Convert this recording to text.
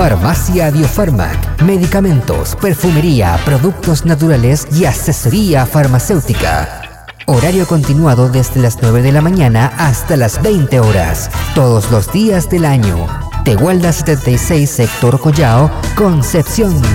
Farmacia Biofarmac, medicamentos, perfumería, productos naturales y asesoría farmacéutica. Horario continuado desde las 9 de la mañana hasta las 20 horas, todos los días del año. Tegualda 76, sector Collao, Concepción.